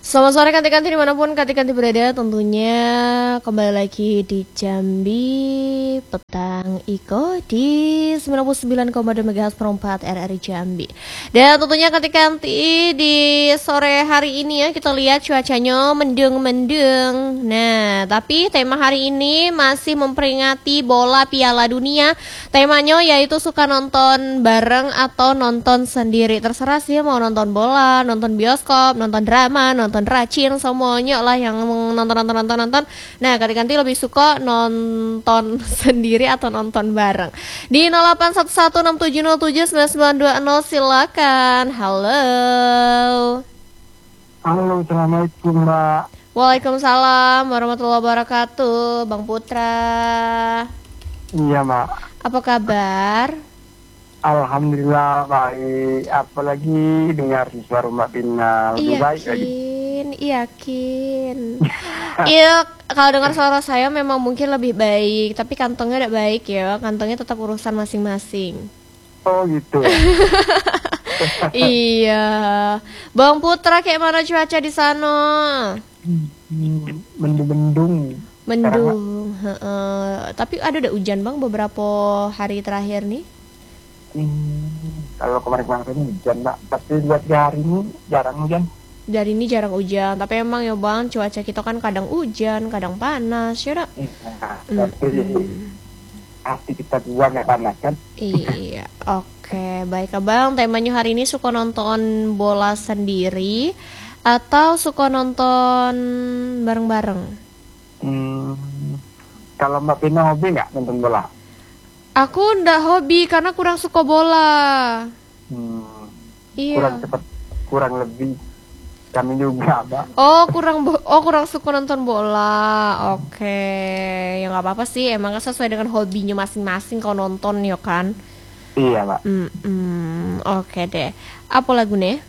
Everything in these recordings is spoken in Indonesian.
Selamat sore kanti-kanti dimanapun kanti-kanti berada. Tentunya kembali lagi di Jambi Petang Iko di 99,2 MHz per 4 RRI Jambi. Dan tentunya kanti-kanti di sore hari ini ya, kita lihat cuacanya mendung-mendung. Nah, tapi tema hari ini masih memperingati bola Piala Dunia. Temanya yaitu suka nonton bareng atau nonton sendiri. Terserah sih mau nonton bola, nonton bioskop, nonton drama, nonton racin, semuanya lah yang nonton. Nah, ganti-ganti lebih suka nonton sendiri atau nonton bareng. Di 081167079920 silakan. Halo. Halo, assalamualaikum Mbak. Waalaikumsalam warahmatullahi wabarakatuh, Bang Putra. Iya Mbak. Apa kabar? Alhamdulillah baik. Apalagi dengar suara Mbak Pina lebih baik lagi. Yakin. Iya, kalau dengar suara saya memang mungkin lebih baik, tapi kantongnya tidak baik ya. Kantongnya tetap urusan masing-masing. Oh gitu ya. Iya. Bang Putra, kayak mana cuaca di sana? Mendung-mendung. Mendung. Tapi ada hujan Bang beberapa hari terakhir nih. Kalau kemarin-kemarin hujan Mbak, tapi buat hari ini jarang hujan. Dari ini jarang hujan, tapi emang ya Bang, cuaca kita kan kadang hujan, kadang panas, ya udah. Tapi hati kita juga nggak panas kan? Iya, oke, baik Abang. Temanya hari ini suka nonton bola sendiri atau suka nonton bareng-bareng? Kalau Mbak Pina hobi nggak nonton bola? Aku ndak hobi karena kurang suka bola. Kurang Iya. cepat, kurang lebih. Kami juga Mbak. Kurang suka nonton bola. Oke, ya nggak apa-apa sih. Emang kan sesuai dengan hobinya masing-masing kalau nonton ya kan. Iya Mbak. Oke deh. Apa lagunya?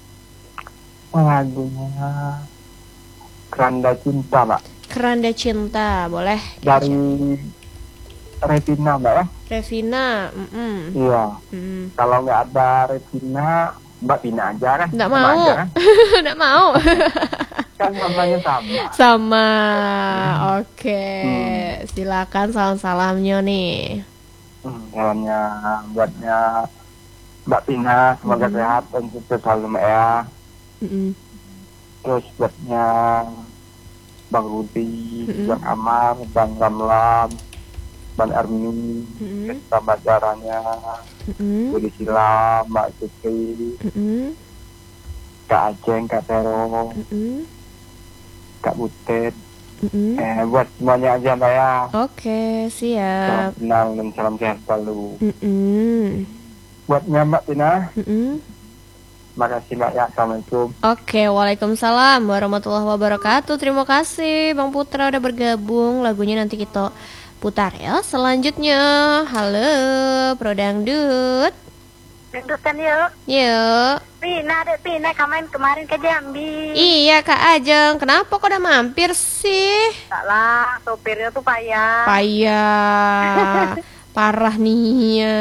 Lagunya Keranda Cinta Mbak. Keranda Cinta, boleh. Dari Revina Mbak ya. Revina. Iya. Kalau nggak ada Revina, Mbak Pina aja kan. Nggak Sama mau. aja, kan? Nggak mau. Kan namanya sama. Sama. Oke. Silakan salam-salamnya nih. Salamnya buatnya Mbak Pina, semoga sehat dan sukses selalu Mbak ya. Terus buatnya Bang Rudi, Bang Amar, Bang Ramlam, Bang Armi, sama caranya, Budi Silam, Mbak Sutri, Kak Aceng, Kak Tero, Kak Butet, buat semuanya aja Mbak ya. Oke, siap. Salam kenal dan salam sehat selalu. Buatnya Mbak Pina, makasih Mbak ya, Assalamualaikum. Oke, waalaikumsalam warahmatullahi wabarakatuh. Terima kasih Bang Putra udah bergabung. Lagunya nanti kita putar ya. Selanjutnya, halo Pro Dangdut. Dangdutan yuk. Yuk. Pina kemarin ke Jambi. Iya Kak Ajeng, kenapa kok udah mampir sih? Tak lah, sopirnya tuh payah. Payah. Parah nih ya.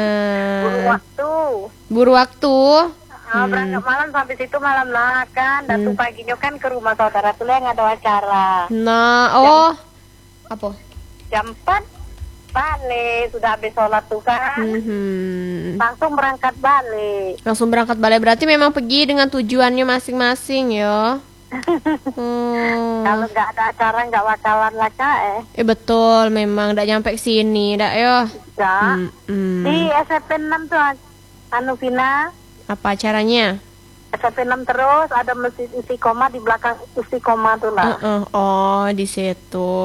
Buru waktu. Berangkat malam sampai situ malam lah kan. Dan tuh paginya kan ke rumah saudara tuh yang ada acara. Nah, apa? Jam 4 balik, sudah habis sholat tuh kan. Langsung berangkat balik. Langsung berangkat balik, berarti memang pergi dengan tujuannya masing-masing ya. Kalau nggak ada acara nggak bakalan lah Kak Betul, memang nggak nyampe sini dak ya. Di SMP 6 tuh anu Vina. Apa acaranya? SMP 6 terus ada masjid Istiqomah di belakang Istiqomah tuh lah. Oh, di situ.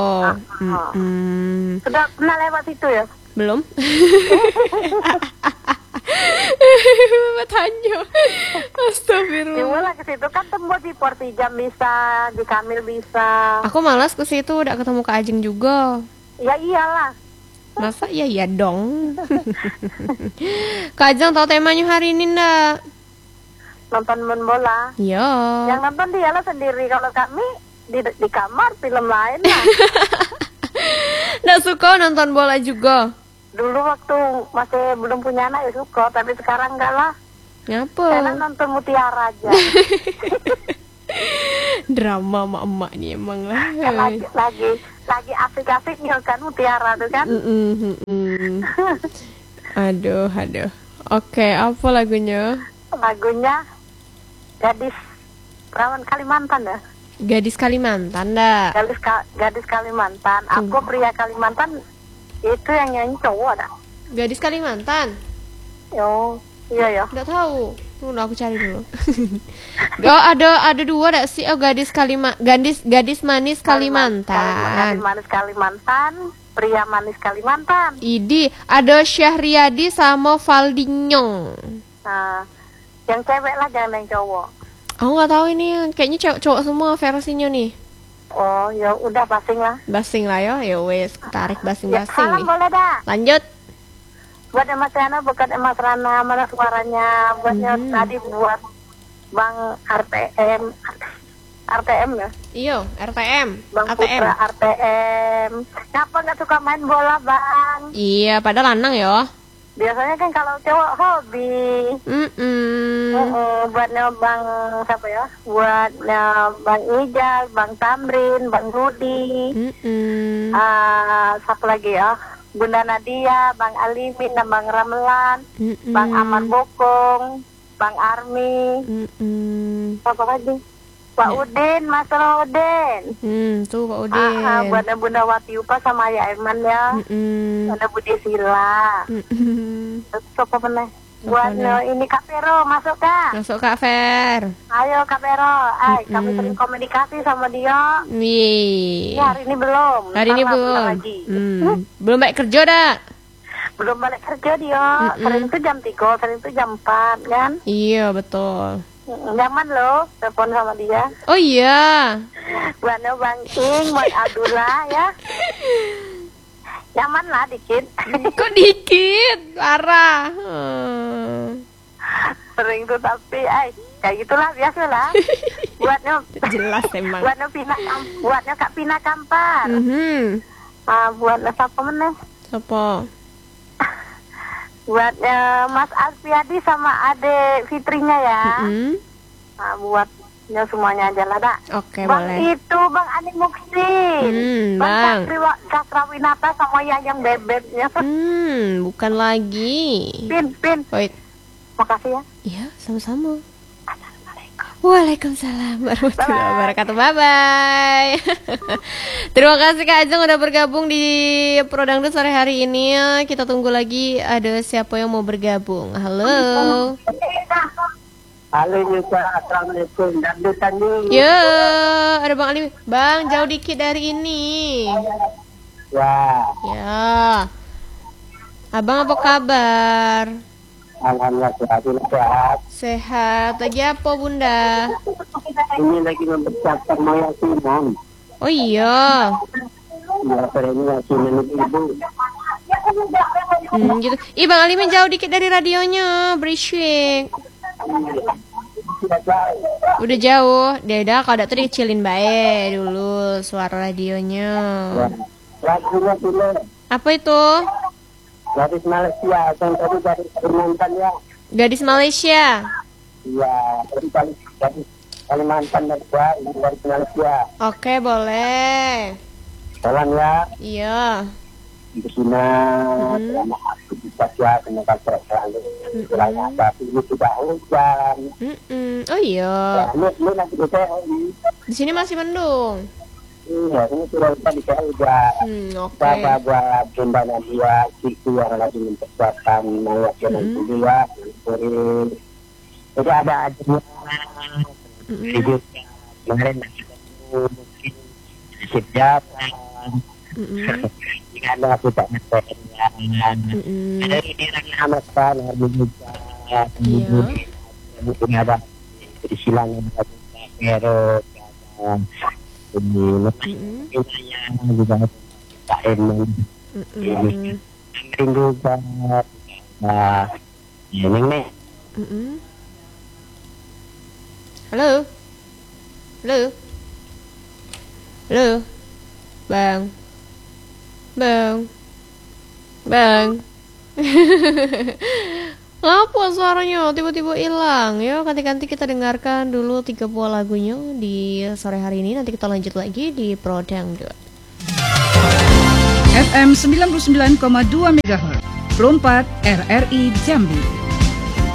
Sudah pernah lewat situ ya? Belum. Tanya. Astagfirullah. Ya mulai ke situ kan tembus di Portijam bisa, di Kamil bisa. Aku malas ke situ, udah ketemu Kak Ajeng juga. Ya iyalah. Masa iya dong. Kak Ajeng tahu temanya hari ini ndak? Nonton main bola. Iya. Yang nonton dialah sendiri, kalau kami di kamar film lain lah. Nggak suka nonton bola juga? Dulu waktu masih belum punya anak ya suka, tapi sekarang enggak lah. Ngapa? Karena nonton Mutiara aja. Drama emak-emak nih emang lah. Lagi asik-asiknya kan Mutiara tuh kan. Aduh. Oke, apa lagunya? Lagunya Gadis Perawan Kalimantan ya. Gadis Kalimantan dah. Gadis Kalimantan. Aku pria Kalimantan itu yang nyanyi cowok dah. Gadis Kalimantan. Yo, iya ya. Nggak tahu. Tunggu aku cari dulu. Oh, ada dua dah sih. Oh, gadis manis Kalimantan. Gadis manis Kalimantan, pria manis Kalimantan. Idi, ada Syahriadi sama Valdinho. Nah, yang cewek lah jangan yang cowok. Aku nggak tahu ini, kayaknya cowok semua versinya nih. Oh, ya udah basing lah. Basing lah ya wes, tarik basing-basing salam nih. boleh dah. Lanjut. Buat Mas Rana, bukan Mas Rana, mana suaranya? Buatnya tadi buat Bang RTM ya? Iya, RTM. Bang ATM. Putra RTM. Kenapa nggak suka main bola, Bang? Iya, pada lanang ya. Biasanya kan kalau cowok hobi. Buatnya Bang siapa ya? Buatnya Bang Ijal, Bang Tamrin, Bang Rudi. Siapa lagi ya? Bunda Nadia, Bang Alimin, dan Bang Ramlan, Bang Amar Bokong, Bang Armi, siapa lagi? Pak Udin, Mas Udin. Tuh Pak Udin. Buatnya Bunda Watiupa sama Ayah Aiman ya. Buatnya Budi Sila. Terus apa meneh? Buatnya ini Kak Vero, masuk Kak. Masuk Kak Fer. Ayo Kak Vero, kami sering komunikasi sama dia. Wih. Ya, hari ini belum. Hari ini belum. Lagi. Belum balik kerja dah. Belum balik kerja dia. Sering itu jam 3, sering itu jam 4 kan. Iya betul. Nyaman loh telepon sama dia. Oh iya. Buatnya Bang Ing, Bang Abdullah ya. Nyaman lah dikit. Kok dikit? Parah. Sering tuh tapi kayak gitulah biasalah. Buatnya jelas emang. Buatnya Kak Pina Kampar. Buatnya siapa meneh? Siapa? Buatnya Mas Alfiadi sama Ade Fitrinya ya. Buatnya semuanya aja lah dak. Oke, Bang boleh. Itu Bang Ani Muksin. Bang Sastrawinata sama Yayang Bebeknya. Bukan lagi. Pin. Wait. Makasih ya. Iya, sama-sama. Waalaikumsalam warahmatullahi wabarakatuh. Bye-bye. Terima kasih Kak Ajeng udah bergabung di Prodangdut sore hari ini. Kita tunggu lagi ada siapa yang mau bergabung. Halo. Halo Yuka, assalamualaikum. Dangdutan nih. Ya, ada Bang Ali. Bang, jauh dikit dari ini. Ya. Abang apa kabar? Alhamdulillah sehat. Sehat. Lagi apa Bunda? Ini lagi mempersiapkan mau yasinan. Oh iya. Ya, sore ini yasinan ibu. Gitu. Ih Bang Alimin jauh dikit dari radionya, berisik. Udah jauh. Udah kalau udah tuh dikecilin bae dulu suara radionya. Lagunya dulu. Apa itu? Gadis Malaysia, yang tadi dari Kalimantan ya. Gadis Malaysia. Iya, dari gadis Kalimantan dan ini dari Malaysia. Oke, boleh. Jalan ya. Iya. Di sini anak aktivitas ya, kena kapal selalu. Istilahnya tapi ini sudah hujan. Oh iya. Ini nanti kita Di sini masih mendung. Iya, ini sudah di udah. Oke. Bapak buat Bunda Nadia, Ciku yang lagi mempersiapkan mau jalan kuliah, kurir. Jadi ada aja hidup kemarin mungkin nasib Japan. Jika ada aku tak ngerti ada ini lagi amat kan harus juga. Mungkin ada di silangan Pero ini juga tak enak ini juga ini nih. Halo Bang Apa suaranya tiba-tiba hilang? Yuk ganti-ganti kita dengarkan dulu 3 buah lagunya di sore hari ini. Nanti kita lanjut lagi di Pro Dangdut. FM 99,2 MHz Pro 4 RRI Jambi.